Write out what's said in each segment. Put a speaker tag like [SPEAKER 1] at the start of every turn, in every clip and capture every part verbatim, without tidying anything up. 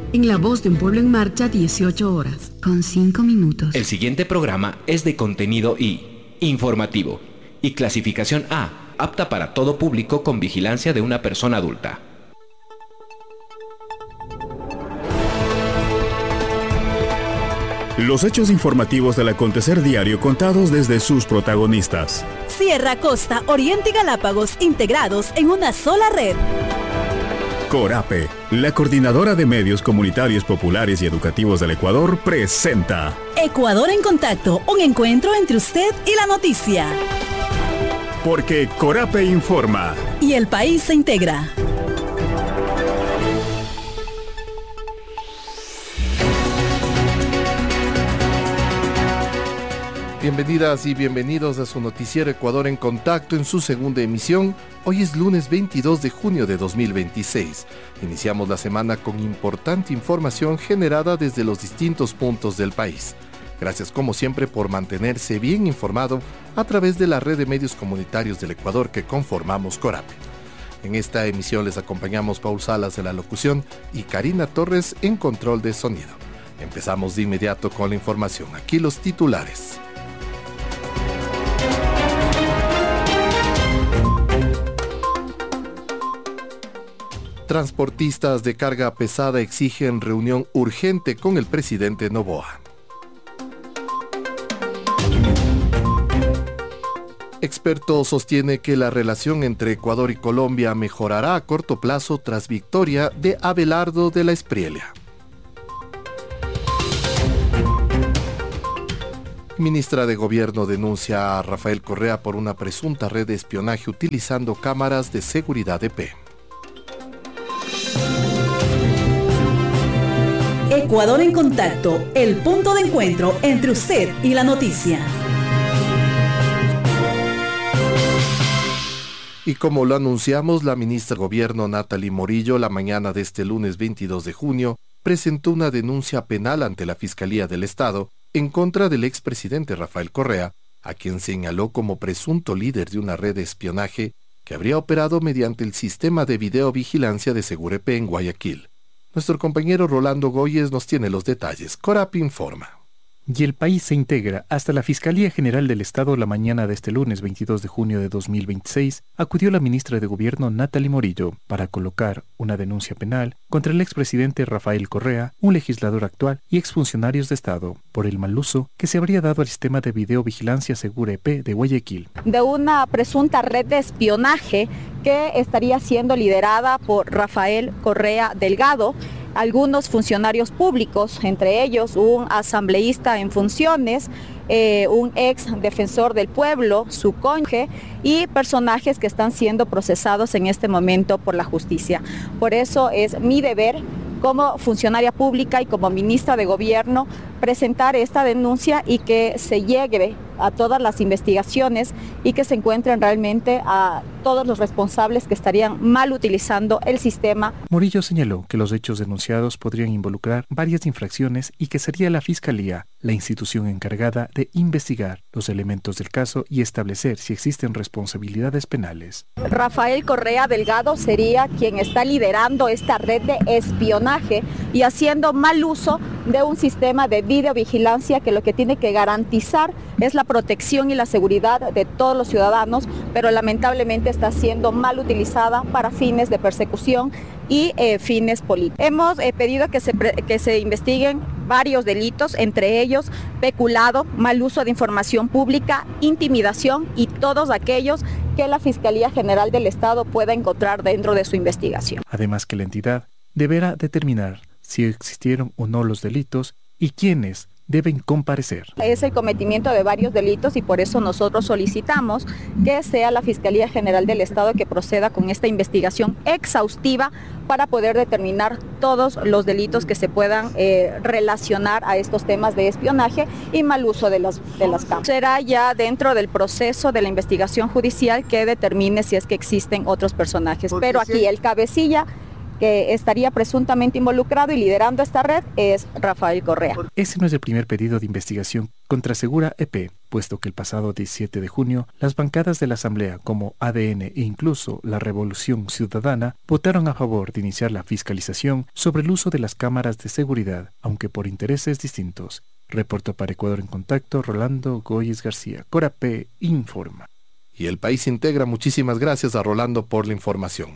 [SPEAKER 1] En La Voz de un Pueblo en Marcha, dieciocho horas.
[SPEAKER 2] Con cinco minutos.
[SPEAKER 3] El siguiente programa es de contenido I, informativo, y clasificación A, apta para todo público con vigilancia de una persona adulta.
[SPEAKER 4] Los hechos informativos del acontecer diario contados desde sus protagonistas.
[SPEAKER 5] Sierra, Costa, Oriente y Galápagos integrados en una sola red.
[SPEAKER 4] Corape, la coordinadora de medios comunitarios populares y educativos del Ecuador, presenta
[SPEAKER 5] Ecuador en Contacto, un encuentro entre usted y la noticia.
[SPEAKER 4] Porque Corape informa.
[SPEAKER 5] Y el país se integra.
[SPEAKER 6] Bienvenidas y bienvenidos a su noticiero Ecuador en Contacto en su segunda emisión. Hoy es lunes veintidós de junio de dos mil veintiséis. Iniciamos la semana con importante información generada desde los distintos puntos del país. Gracias como siempre por mantenerse bien informado a través de la red de medios comunitarios del Ecuador que conformamos Corape. En esta emisión les acompañamos Paul Salas en la locución y Karina Torres en control de sonido. Empezamos de inmediato con la información. Aquí los titulares. Transportistas de carga pesada exigen reunión urgente con el presidente Noboa. Experto sostiene que la relación entre Ecuador y Colombia mejorará a corto plazo tras victoria de Abelardo de la Espriella. Ministra de Gobierno denuncia a Rafael Correa por una presunta red de espionaje utilizando cámaras de seguridad E P.
[SPEAKER 5] Ecuador en Contacto, el punto de encuentro entre usted y la noticia.
[SPEAKER 6] Y como lo anunciamos, la ministra de Gobierno Natalie Morillo la mañana de este lunes veintidós de junio presentó una denuncia penal ante la Fiscalía del Estado en contra del expresidente Rafael Correa, a quien señaló como presunto líder de una red de espionaje que habría operado mediante el sistema de videovigilancia de Segurep en Guayaquil. Nuestro compañero Rolando Goyes nos tiene los detalles. Corape informa.
[SPEAKER 7] Y el país se integra. Hasta la Fiscalía General del Estado la mañana de este lunes veintidós de junio de dos mil veintiséis acudió la ministra de Gobierno Natalie Morillo para colocar una denuncia penal contra el expresidente Rafael Correa, un legislador actual y exfuncionarios de Estado por el mal uso que se habría dado al sistema de videovigilancia Segurep de Guayaquil.
[SPEAKER 8] De una presunta red de espionaje que estaría siendo liderada por Rafael Correa Delgado, algunos funcionarios públicos, entre ellos un asambleísta en funciones, eh, un ex defensor del pueblo, su cónyuge y personajes que están siendo procesados en este momento por la justicia. Por eso es mi deber como funcionaria pública y como ministra de Gobierno presentar esta denuncia y que se llegue a todas las investigaciones y que se encuentren realmente a todos los responsables que estarían mal utilizando el sistema.
[SPEAKER 7] Morillo señaló que los hechos denunciados podrían involucrar varias infracciones y que sería la Fiscalía la institución encargada de investigar los elementos del caso y establecer si existen responsabilidades penales.
[SPEAKER 8] Rafael Correa Delgado sería quien está liderando esta red de espionaje y haciendo mal uso de un sistema de videovigilancia que lo que tiene que garantizar es la protección y la seguridad de todos los ciudadanos, pero lamentablemente está siendo mal utilizada para fines de persecución y eh, fines políticos. Hemos eh, pedido que se, que se investiguen varios delitos, entre ellos peculado, mal uso de información pública, intimidación y todos aquellos que la Fiscalía General del Estado pueda encontrar dentro de su investigación.
[SPEAKER 7] Además que la entidad deberá determinar si existieron o no los delitos y quiénes deben comparecer.
[SPEAKER 8] Es el cometimiento de varios delitos y por eso nosotros solicitamos que sea la Fiscalía General del Estado que proceda con esta investigación exhaustiva para poder determinar todos los delitos que se puedan eh, relacionar a estos temas de espionaje y mal uso de las, de las cámaras. Será ya dentro del proceso de la investigación judicial que determine si es que existen otros personajes, pero aquí el cabecilla que estaría presuntamente involucrado y liderando esta red es Rafael Correa.
[SPEAKER 7] Ese no es el primer pedido de investigación contra Segura E P. puesto que el pasado diecisiete de junio las bancadas de la Asamblea como A D N e incluso la Revolución Ciudadana votaron a favor de iniciar la fiscalización sobre el uso de las cámaras de seguridad, aunque por intereses distintos. Reportó para Ecuador en Contacto Rolando Goyes García. Corapé informa.
[SPEAKER 6] Y El País Integra, muchísimas gracias a Rolando por la información.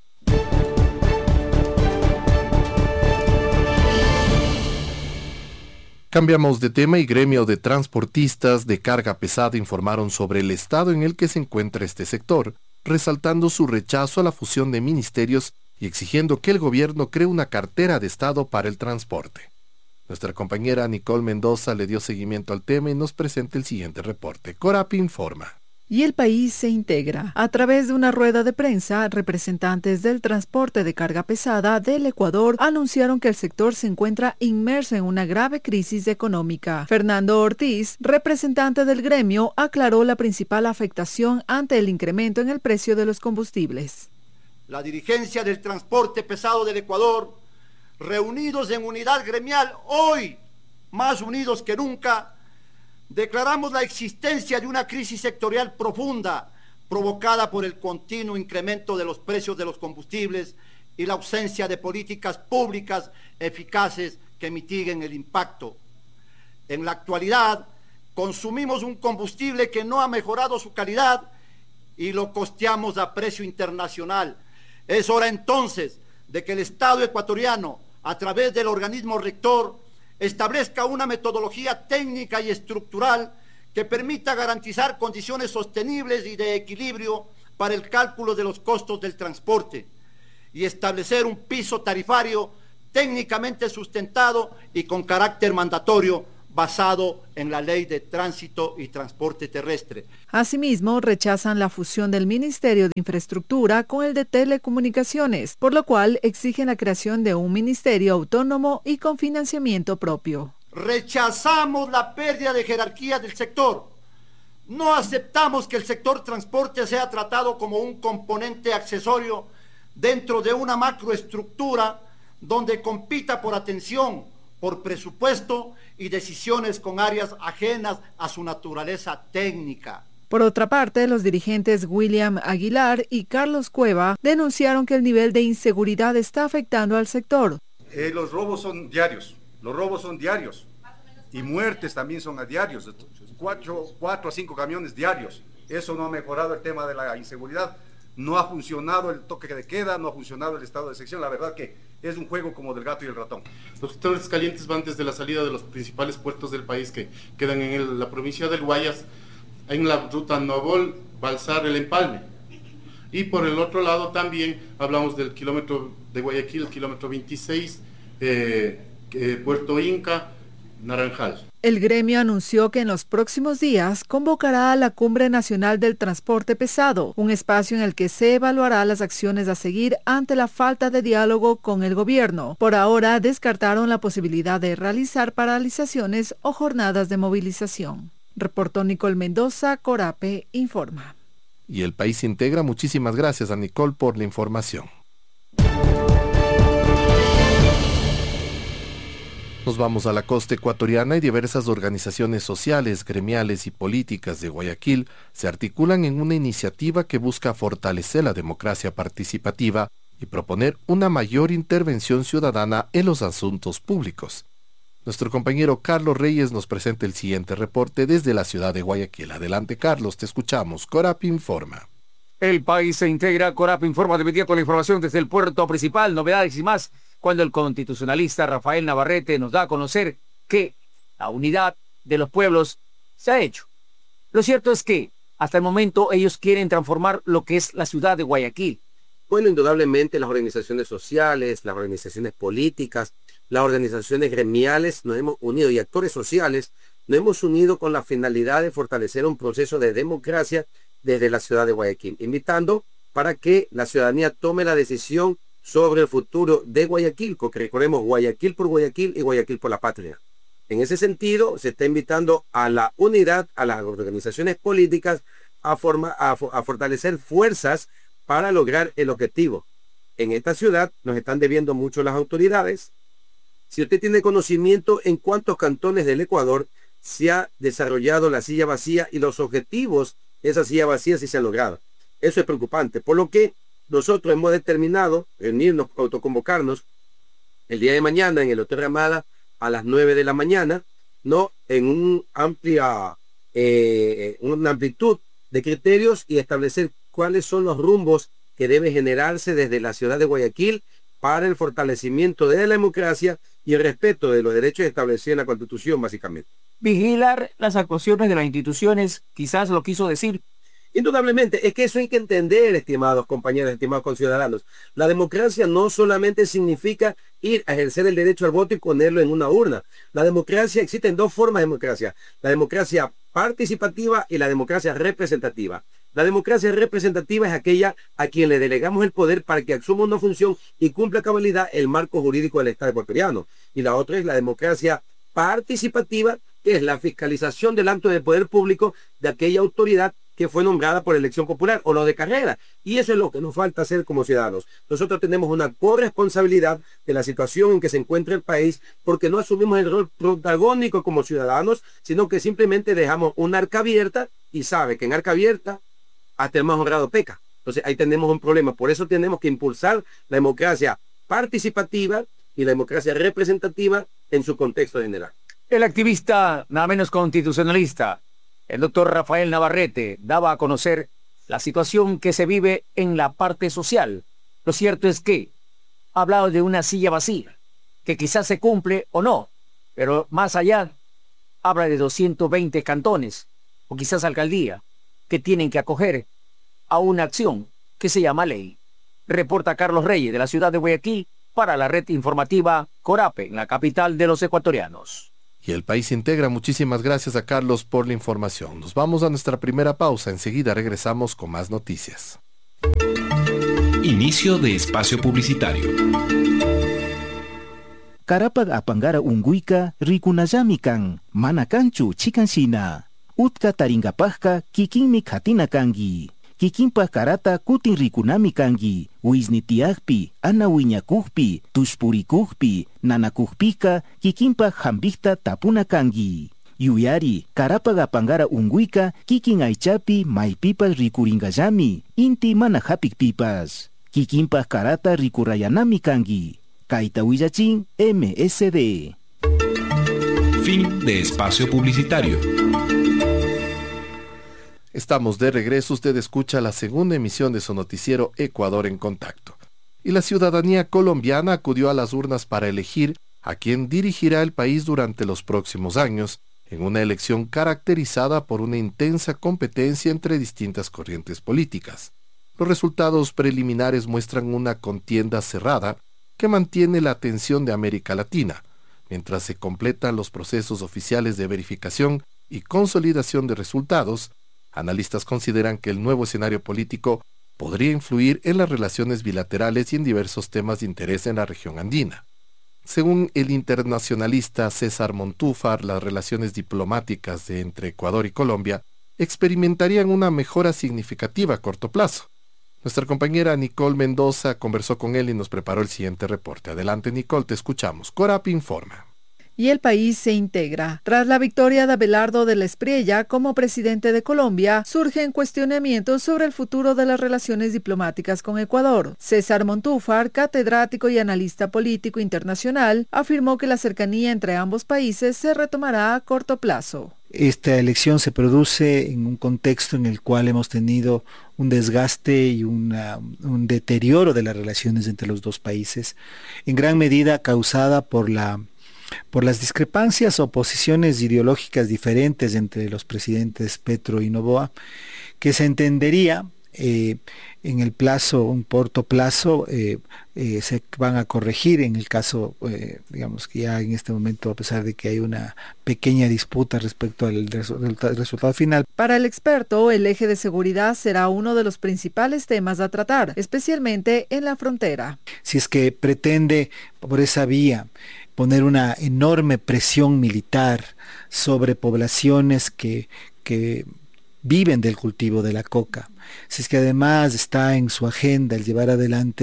[SPEAKER 6] Cambiamos de tema y gremio de transportistas de carga pesada informaron sobre el estado en el que se encuentra este sector, resaltando su rechazo a la fusión de ministerios y exigiendo que el gobierno cree una cartera de Estado para el transporte. Nuestra compañera Nicole Mendoza le dio seguimiento al tema y nos presenta el siguiente reporte. Corapé informa.
[SPEAKER 2] Y El País se integra. A través de una rueda de prensa, representantes del transporte de carga pesada del Ecuador anunciaron que el sector se encuentra inmerso en una grave crisis económica. Fernando Ortiz, representante del gremio, aclaró la principal afectación ante el incremento en el precio de los combustibles.
[SPEAKER 9] La dirigencia del transporte pesado del Ecuador, reunidos en unidad gremial, hoy más unidos que nunca, declaramos la existencia de una crisis sectorial profunda provocada por el continuo incremento de los precios de los combustibles y la ausencia de políticas públicas eficaces que mitiguen el impacto. En la actualidad, consumimos un combustible que no ha mejorado su calidad y lo costeamos a precio internacional. Es hora entonces de que el Estado ecuatoriano, a través del organismo rector, establezca una metodología técnica y estructural que permita garantizar condiciones sostenibles y de equilibrio para el cálculo de los costos del transporte y establecer un piso tarifario técnicamente sustentado y con carácter mandatorio basado en la Ley de Tránsito y Transporte Terrestre.
[SPEAKER 2] Asimismo, rechazan la fusión del Ministerio de Infraestructura con el de Telecomunicaciones, por lo cual exigen la creación de un ministerio autónomo y con financiamiento propio.
[SPEAKER 9] Rechazamos la pérdida de jerarquía del sector. No aceptamos que el sector transporte sea tratado como un componente accesorio dentro de una macroestructura donde compita por atención, por presupuesto y decisiones con áreas ajenas a su naturaleza técnica.
[SPEAKER 2] Por otra parte, los dirigentes William Aguilar y Carlos Cueva denunciaron que el nivel de inseguridad está afectando al sector.
[SPEAKER 10] Eh, los robos son diarios, los robos son diarios y muertes también son a diarios, cuatro, cuatro a cinco camiones diarios. Eso no ha mejorado el tema de la inseguridad, no ha funcionado el toque de queda, no ha funcionado el estado de sección, la verdad que es un juego como del gato y el ratón.
[SPEAKER 11] Los sectores calientes van desde la salida de los principales puertos del país que quedan en el, la provincia del Guayas, en la ruta Novol, Balsar, El Empalme. Y por el otro lado también hablamos del kilómetro de Guayaquil, kilómetro veintiséis, eh, eh, Puerto Inca, Naranjal.
[SPEAKER 2] El gremio anunció que en los próximos días convocará a la Cumbre Nacional del Transporte Pesado, un espacio en el que se evaluará las acciones a seguir ante la falta de diálogo con el gobierno. Por ahora descartaron la posibilidad de realizar paralizaciones o jornadas de movilización. Reportó Nicole Mendoza, Corapé informa.
[SPEAKER 6] Y El País Integra, muchísimas gracias a Nicole por la información. Nos vamos a la costa ecuatoriana y diversas organizaciones sociales, gremiales y políticas de Guayaquil se articulan en una iniciativa que busca fortalecer la democracia participativa y proponer una mayor intervención ciudadana en los asuntos públicos. Nuestro compañero Carlos Reyes nos presenta el siguiente reporte desde la ciudad de Guayaquil. Adelante, Carlos, te escuchamos. Corapé informa.
[SPEAKER 12] El País se integra. Corapé informa de inmediato la información desde el puerto principal, novedades y más, cuando el constitucionalista Rafael Navarrete nos da a conocer que la unidad de los pueblos se ha hecho. Lo cierto es que hasta el momento ellos quieren transformar lo que es la ciudad de Guayaquil.
[SPEAKER 13] Bueno, indudablemente las organizaciones sociales, las organizaciones políticas, las organizaciones gremiales nos hemos unido y actores sociales nos hemos unido con la finalidad de fortalecer un proceso de democracia desde la ciudad de Guayaquil, invitando para que la ciudadanía tome la decisión sobre el futuro de Guayaquil, porque recordemos Guayaquil por Guayaquil y Guayaquil por la patria. En ese sentido, se está invitando a la unidad, a las organizaciones políticas, a, forma, a, a fortalecer fuerzas para lograr el objetivo. En esta ciudad nos están debiendo mucho las autoridades. Si usted tiene conocimiento en cuántos cantones del Ecuador se ha desarrollado la silla vacía y los objetivos de esa silla vacía sí se han logrado. Eso es preocupante, por lo que nosotros hemos determinado reunirnos, autoconvocarnos el día de mañana en el Hotel Ramada a las nueve de la mañana, ¿no? En un amplia, eh, una amplitud de criterios y establecer cuáles son los rumbos que debe generarse desde la ciudad de Guayaquil para el fortalecimiento de la democracia y el respeto de los derechos establecidos en la Constitución, básicamente.
[SPEAKER 12] Vigilar las actuaciones de las instituciones, quizás lo quiso decir.
[SPEAKER 13] Indudablemente, es que eso hay que entender, estimados compañeros, estimados conciudadanos. La democracia no solamente significa ir a ejercer el derecho al voto y ponerlo en una urna. La democracia, existen dos formas de democracia: la democracia participativa y la democracia representativa. La democracia representativa es aquella a quien le delegamos el poder para que asuma una función y cumpla a cabalidad el marco jurídico del Estado ecuatoriano. Y la otra es la democracia participativa, que es la fiscalización del acto de poder público de aquella autoridad que fue nombrada por elección popular o lo de carrera. Y eso es lo que nos falta hacer como ciudadanos. Nosotros tenemos una corresponsabilidad de la situación en que se encuentra el país, porque no asumimos el rol protagónico como ciudadanos, sino que simplemente dejamos una arca abierta, y sabe que en arca abierta hasta el más honrado peca. Entonces ahí tenemos un problema. Por eso tenemos que impulsar la democracia participativa y la democracia representativa en su contexto general.
[SPEAKER 12] El activista, nada menos constitucionalista, el doctor Rafael Navarrete, daba a conocer la situación que se vive en la parte social. Lo cierto es que ha hablado de una silla vacía, que quizás se cumple o no, pero más allá habla de doscientos veinte cantones, o quizás alcaldía, que tienen que acoger a una acción que se llama ley. Reporta Carlos Reyes de la ciudad de Guayaquil para la red informativa Corape, en la capital de los ecuatorianos.
[SPEAKER 6] Y el país integra. Muchísimas gracias a Carlos por la información. Nos vamos a nuestra primera pausa. Enseguida regresamos con más noticias.
[SPEAKER 3] Inicio de espacio publicitario.
[SPEAKER 14] Karapag apangara unguika rikunajami kan mana kanchu chikansina. Utka taringapajka kikinmi katina kangi. Kikinpa karata kutin rikunami kangi. Wisnitiagpi, ana wiñakujpi, tushpurikujpi, nanakujpika, kikinpa jambikta tapuna kangi. Yuyari, karapaga pangara unguika, kikin aichapi, maipipas rikuringayami, inti manajapik pipas. Kikinpa karata rikurayanami kangi. Kaita Willachin, M S D.
[SPEAKER 3] Fin de espacio publicitario.
[SPEAKER 6] Estamos de regreso. Usted escucha la segunda emisión de su noticiero Ecuador en Contacto. Y la ciudadanía colombiana acudió a las urnas para elegir a quien dirigirá el país durante los próximos años, en una elección caracterizada por una intensa competencia entre distintas corrientes políticas. Los resultados preliminares muestran una contienda cerrada que mantiene la atención de América Latina, mientras se completan los procesos oficiales de verificación y consolidación de resultados. Analistas consideran que el nuevo escenario político podría influir en las relaciones bilaterales y en diversos temas de interés en la región andina. Según el internacionalista César Montúfar, las relaciones diplomáticas de entre Ecuador y Colombia experimentarían una mejora significativa a corto plazo. Nuestra compañera Nicole Mendoza conversó con él y nos preparó el siguiente reporte. Adelante, Nicole, te escuchamos. Corapi informa.
[SPEAKER 2] Y el país se integra. Tras la victoria de Abelardo de la Espriella como presidente de Colombia, surgen cuestionamientos sobre el futuro de las relaciones diplomáticas con Ecuador. César Montúfar, catedrático y analista político internacional, afirmó que la cercanía entre ambos países se retomará a corto plazo.
[SPEAKER 15] Esta elección se produce en un contexto en el cual hemos tenido un desgaste y una, un deterioro de las relaciones entre los dos países, en gran medida causada por la por las discrepancias o posiciones ideológicas diferentes entre los presidentes Petro y Noboa, que se entendería eh, en el plazo, un corto plazo, eh, eh, se van a corregir en el caso, eh, digamos que ya en este momento, a pesar de que hay una pequeña disputa respecto al resu- resultado final.
[SPEAKER 2] Para el experto, el eje de seguridad será uno de los principales temas a tratar, especialmente en la frontera.
[SPEAKER 15] Si es que pretende por esa vía poner una enorme presión militar sobre poblaciones que, que viven del cultivo de la coca. Si es que además está en su agenda el llevar adelante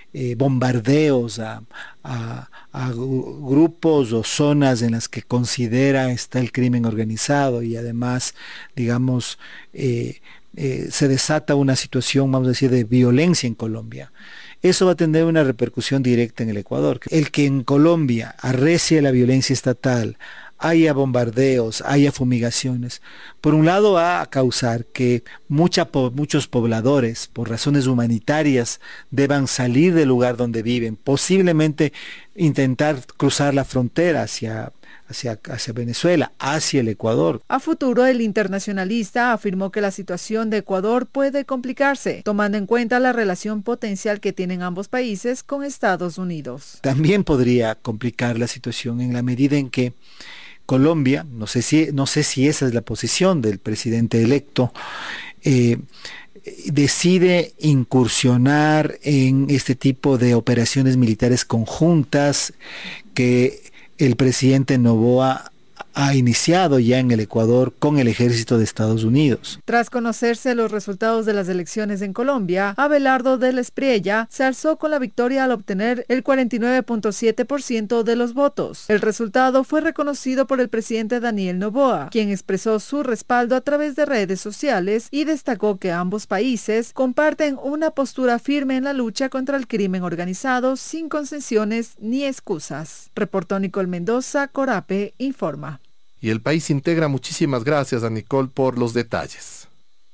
[SPEAKER 15] eh, bombardeos a, a, a grupos o zonas en las que considera está el crimen organizado y además, digamos, eh, eh, se desata una situación, vamos a decir, de violencia en Colombia. Eso va a tener una repercusión directa en el Ecuador. El que en Colombia arrecie la violencia estatal, haya bombardeos, haya fumigaciones, por un lado va a causar que mucha, po, muchos pobladores, por razones humanitarias, deban salir del lugar donde viven, posiblemente intentar cruzar la frontera hacia, hacia, hacia Venezuela, hacia el Ecuador.
[SPEAKER 2] A futuro, el internacionalista afirmó que la situación de Ecuador puede complicarse, tomando en cuenta la relación potencial que tienen ambos países con Estados Unidos.
[SPEAKER 15] También podría complicar la situación en la medida en que Colombia, no sé si, no sé si esa es la posición del presidente electo, eh, decide incursionar en este tipo de operaciones militares conjuntas que el presidente Noboa ha iniciado ya en el Ecuador con el ejército de Estados Unidos.
[SPEAKER 2] Tras conocerse los resultados de las elecciones en Colombia, Abelardo del Espriella se alzó con la victoria al obtener el cuarenta y nueve punto siete por ciento de los votos. El resultado fue reconocido por el presidente Daniel Noboa, quien expresó su respaldo a través de redes sociales y destacó que ambos países comparten una postura firme en la lucha contra el crimen organizado sin concesiones ni excusas. Reportó Nicole Mendoza, Corape informa.
[SPEAKER 6] Y el país integra. Muchísimas gracias a Nicole por los detalles.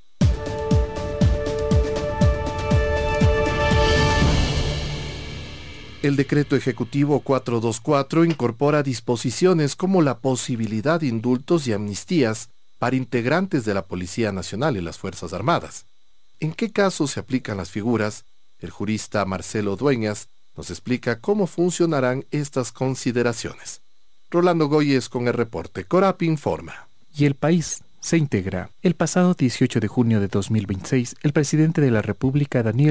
[SPEAKER 6] El decreto ejecutivo cuatrocientos veinticuatro incorpora disposiciones como la posibilidad de indultos y amnistías para integrantes de la Policía Nacional y las Fuerzas Armadas. ¿En qué casos se aplican las figuras? El jurista Marcelo Dueñas nos explica cómo funcionarán estas consideraciones. Rolando Goyes con el reporte. Corap informa.
[SPEAKER 7] Y el país se integra. El pasado dieciocho de junio de dos mil veintiséis, el presidente de la República, Daniel